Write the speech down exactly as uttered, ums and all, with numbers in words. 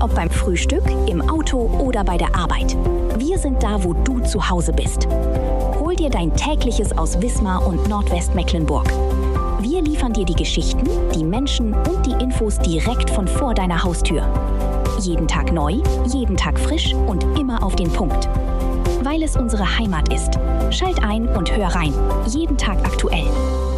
ob beim Frühstück, im Auto oder bei der Arbeit. Wir sind da, wo du zu Hause bist. Hol dir dein tägliches aus Wismar und Nordwestmecklenburg. Wir liefern dir die Geschichten, die Menschen und die Infos direkt von vor deiner Haustür. Jeden Tag neu, jeden Tag frisch und immer auf den Punkt. Weil es unsere Heimat ist. Schalt ein und hör rein. Jeden Tag aktuell.